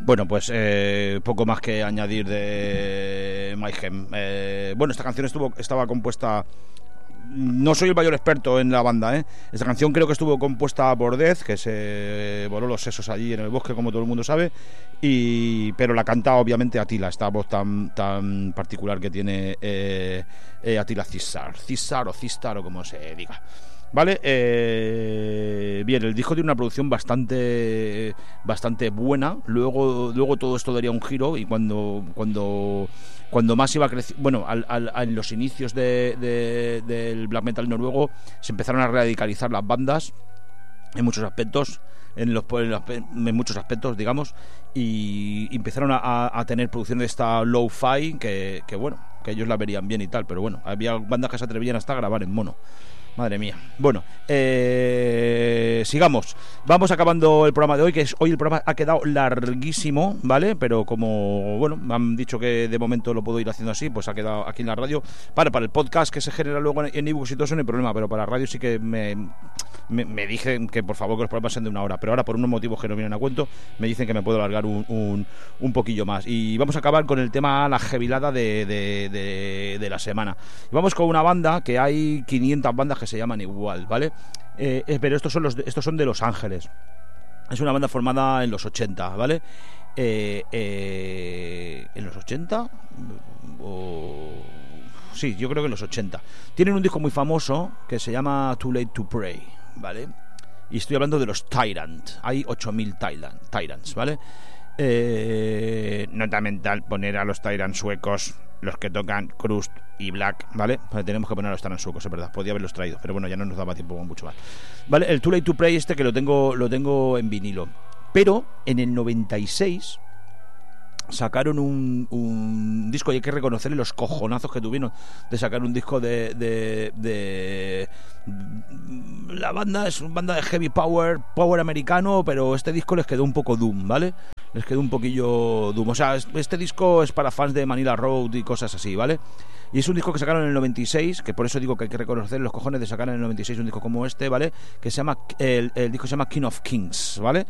Bueno, pues poco más que añadir de Mayhem. Bueno, esta canción estaba compuesta... No soy el mayor experto en la banda, ¿eh? Esta canción creo que estuvo compuesta por Death, que se voló los sesos allí en el bosque, como todo el mundo sabe, pero la canta obviamente Attila, esta voz tan particular que tiene Attila Cisar o como se diga. Vale, bien, el disco tiene una producción bastante buena. Luego todo esto daría un giro, y cuando más iba creciendo, bueno, en los inicios del black metal noruego se empezaron a radicalizar las bandas en muchos aspectos, en muchos aspectos, digamos, y empezaron a tener producción de esta low-fi que bueno, que ellos la verían bien y tal, pero bueno, había bandas que se atrevían hasta a grabar en mono. Madre mía. Bueno, sigamos. Vamos acabando el programa de hoy, hoy el programa ha quedado larguísimo, ¿vale? Pero como, bueno, me han dicho que de momento lo puedo ir haciendo así, pues ha quedado aquí en la radio. Para el podcast que se genera luego en ebooks y todo eso no hay problema, pero para la radio sí que me dicen que por favor que los programas sean de 1 hora, pero ahora por unos motivos que no vienen a cuento me dicen que me puedo alargar un poquillo más. Y vamos a acabar con el tema, la jebilada de la semana. Y vamos con una banda que hay 500 bandas que se llaman igual, ¿vale? Pero estos son de Los Ángeles. Es una banda formada en los 80, ¿vale? ¿En los 80? Sí, yo creo que en los 80. Tienen un disco muy famoso que se llama Too Late to Pray, ¿vale? Y estoy hablando de los Tyrant. Hay 8000 Tyrants, ¿vale? Nota mental, poner a los Tyrant suecos, los que tocan Crust y Black, ¿vale? Pues tenemos que poner a los Tyrant suecos, es verdad. Podía haberlos traído, pero bueno, ya no nos daba tiempo mucho más. Vale, el Too Late to Pray que lo tengo en vinilo. Pero en el 96 sacaron un disco, y hay que reconocerle los cojonazos que tuvieron de sacar un disco de la banda. Es una banda de heavy power americano, pero este disco les quedó un poco doom, ¿vale? Les quedó un poquillo doom. O sea, este disco es para fans de Manila Road y cosas así, ¿vale? Y es un disco que sacaron en el 96, que por eso digo que hay que reconocer los cojones de sacar en el 96 un disco como este, ¿vale? Que se llama el disco se llama King of Kings, ¿vale?